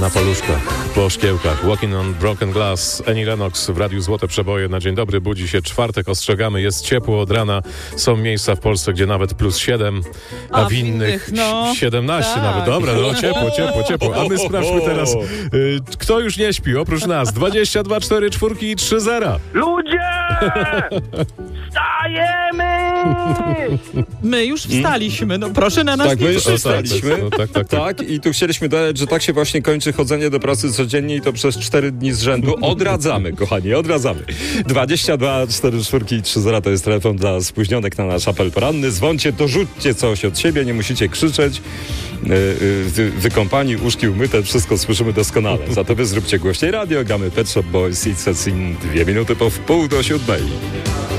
Na paluszkach, po szkiełkach. Walking on Broken Glass. Annie Lennox w Radiu Złote Przeboje. Na dzień dobry, budzi się czwartek, ostrzegamy, jest ciepło od rana. Są miejsca w Polsce, gdzie nawet +7, a w innych 17 tak. nawet. Dobra, no ciepło. A my sprawdźmy teraz, kto już nie śpi oprócz nas. 22, 4, 4 i 3 0. Ludzie! Wstajemy! My już wstaliśmy, no proszę na nas Tak, nie my już wstaliśmy. Tak. Tak, i tu chcieliśmy dodać, że tak się właśnie kończy chodzenie do pracy codziennie i to przez 4 dni z rzędu. Odradzamy, kochani, odradzamy. 22 44 30 to jest telefon dla spóźnionek na nasz apel poranny. Dzwoncie, dorzućcie coś od siebie, nie musicie krzyczeć. Wykąpani, uszki umyte, wszystko słyszymy doskonale. Za to wy zróbcie głośniej radio, Gamy Pet Shop Boys i Cecin 2 minuty po wpół do 7.